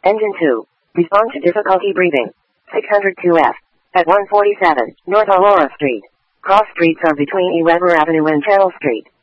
Engine 2. Respond to difficulty breathing. 602F. At 147 North Aurora Street. Cross streets are between E. Weber Avenue and Channel Street.